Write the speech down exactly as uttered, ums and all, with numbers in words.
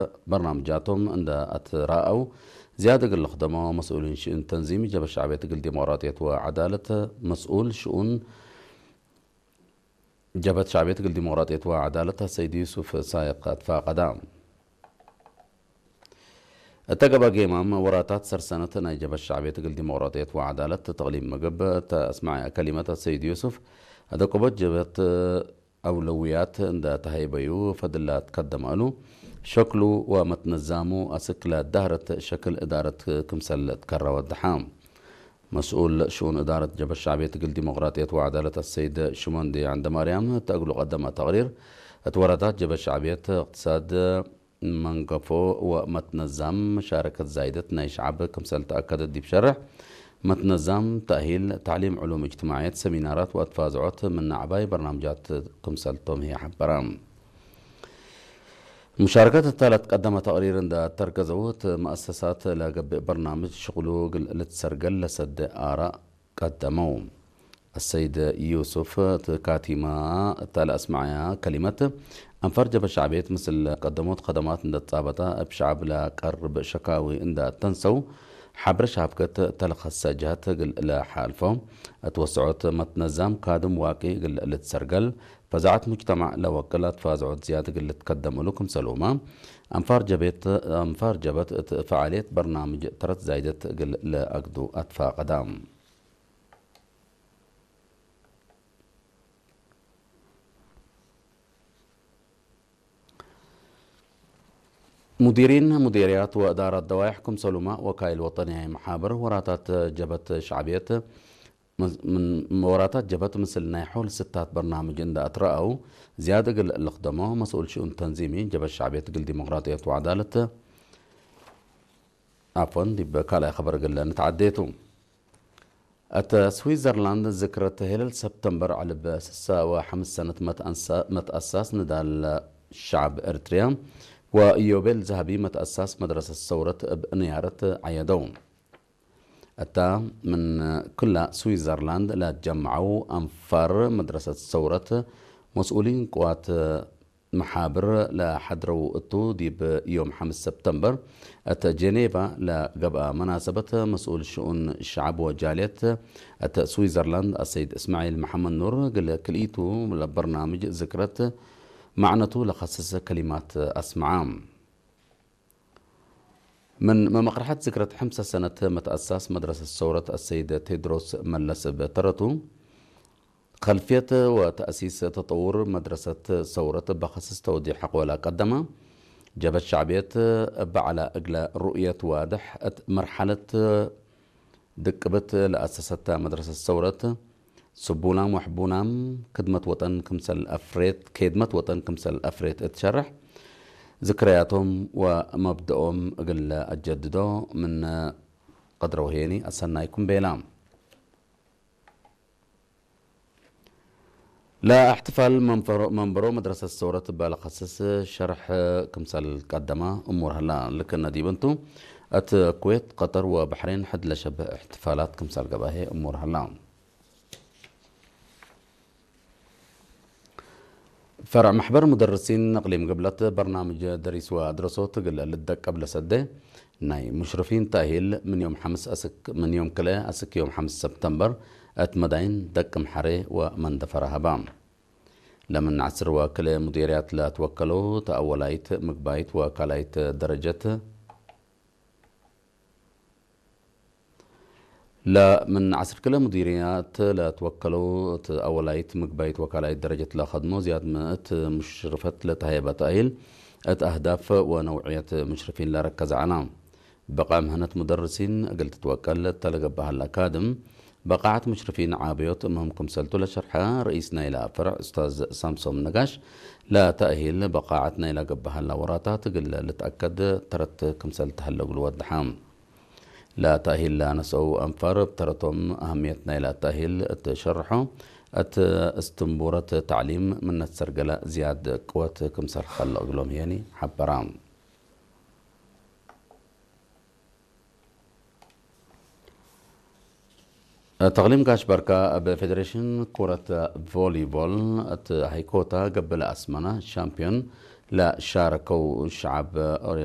برنامجاتهم عند أتراءوا زيادة الخدمة مسؤول شؤون تنظيمي جبهة الشعبية الديمقراطية وعدالة مسؤول شؤون جبهة الشعبية الديمقراطية وعدالة السيد يوسف سايق أطفاء قدام التقبى قيمة وراتات سرسنة نجبة الشعبية الديمقراطية وعدالة تغليم مقب تسمع كلمة السيد يوسف هذا قبض جبهة أولويات عند تهيبيو فضل تقدم له شكله ومتنظامه أسكلا دهرة شكل إدارة كمسل تكرر والدحام مسؤول شؤون إدارة جبهة الشعبية الديمقراطية وعدالة السيد شموندي عند مريم تقول قدم تقرير اتوردت جبهة الشعبية اقتصاد منقفو ومتنظم مشاركة زايدة ناي شعب كمسل تأكدت دي بشرح متنظم تأهيل تعليم علوم اجتماعيات سمينارات واتفازعات من نعباي برنامجات كمسل توم هي حبرام مشاركات الثالث قدم تقرير عند تركزوت مؤسسات لقب برنامج شغلو لتسرقل لسد آراء قدموا السيد يوسف كاتيما تالا اسمعها كلمة انفرجب الشعبية مثل قدموت خدمات عند تصابتا بشعب لقرب شكاوي عند تنسو حبر شابكة تلخص جهات لحالفهم توسعت متنظم كادم واقي لتسرقل فزعت مجتمع لوكلات فازعت زيادة اللي تقدم لكم سلوما انفار جبت انفار جبت فعالية برنامج ترت زايدة لأقدو أطفاء قدام مديرين مديريات وإدارة دوائحكم سلوما وكايل وطني محابر وراتات جبت شعبية من وراتات جبهة مثل نايحول ستات برنامج عند أترأوا زيادة الخدمة مسؤول شؤون تنظيمي جبهة الشعبية الديمقراطية وعدالة عفوا دي بكالا خبر قل نتعديتو أت سويسرلاند ذكرت هلال سبتمبر على بسسة وحمس سنة متأساس ندال الشعب إريتريا ويوبيل ذهبي متأساس مدرسة الثورة بنيارة عيدون أتى من كل سويسرلاند لا تجمعوا أنفار مدرسة الثورة مسؤولين قوات محابر لحضروا الطو دي بيوم خمسة سبتمبر أتى جنيفا لقبأ مناسبة مسؤول شؤون الشعب وجالية أتى سويسرلاند السيد إسماعيل محمد نور قال كليتو لبرنامج ذكرت معنته لخصص كلمات أسمعام من مقرحة ذكرى حمسة سنة متأسس مدرسة الثورة السيد تيدروس ملس بترتو خلفية وتأسيس تطور مدرسة الثورة بخصص توضيح أقوال قدمة جبهة الشعبية على أجل رؤية واضح مرحلة دكبت لأسست مدرسة الثورة سبونام وحبونام خدمة وطن كمسل أفريت كيدمة وطن كمسل أفريت اتشرح ذكرياتهم ومبدأهم أقل أجددوا من قدر وهيني أسنا يكون بيلام لا احتفال منبرو مدرسة الثورة بالخصص شرح كمسال قدمة أمور هلا لكن دي بنتو أت كويت قطر وبحرين حد لشبه احتفالات كمسال قباهي أمور هلا فرع محبر مدرسين نقلي مقبلة برنامج دريس وأدرسو تقل للدك قبل سدة ناي مشرفين تأهيل من يوم خمس أسك من يوم كلا أسك يوم خمس سبتمبر أتمدين دك محري ومن دفر هبام لمن عصر وكلا مديريات لا توكلوا تأولايت مقبايت وكالايت درجة لا من عصر كلا مديريات لا توكلوا أولايت مقبايت وكالايت درجة لا خدمو زياد مئة مشرفت لتهيبة تأهيل أت أهداف ونوعية مشرفين لا ركز عنام بقى مهنة مدرسين قلت توكل تلقى بها الأكاديم بقعت مشرفين عابيوت أمهم كمسلتو لشرحها رئيسنا إلى فرع أستاذ سامسون نقاش لا تأهيل بقاعتنا إلى قبها اللوراتات قل لتأكد ترت كمسلت هلقل والدحام لا تأهيل لا نسو أنفر بترتم أهميتنا إلى التأهيل تشرحه أت استنبورة تعليم من السرقلة زياد قوة كمسر خلق لهم يعني حبرام تغليم كاش بركة بفيدريشن كرة فولي بول ات هيكوتا قبل أسمنا شامبيون لا شاركوا الشعب